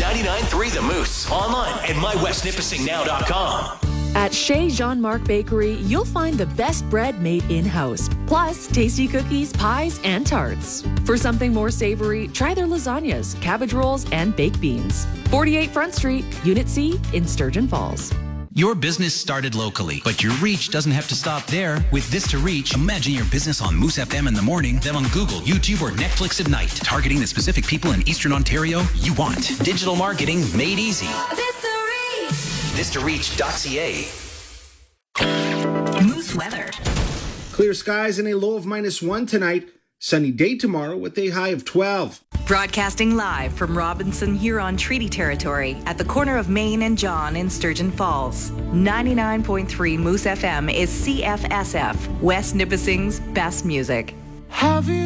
99.3 The Moose. Online at mywestnipissingnow.com. At Chez Jean-Marc Bakery, you'll find the best bread made in-house, plus tasty cookies, pies, and tarts. For something more savory, try their lasagnas, cabbage rolls, and baked beans. 48 Front Street, Unit C in Sturgeon Falls. Your business started locally, but your reach doesn't have to stop there. With This to Reach, imagine your business on Moose FM in the morning, then on Google, YouTube, or Netflix at night, targeting the specific people in Eastern Ontario you want. Digital marketing made easy. ThisToReach.ca. Moose weather. Clear skies and a low of -1 tonight. Sunny day tomorrow with a high of 12. Broadcasting live from Robinson Huron Treaty Territory at the corner of Main and John in Sturgeon Falls. 99.3 Moose FM is CFSF, West Nipissing's best music. Have you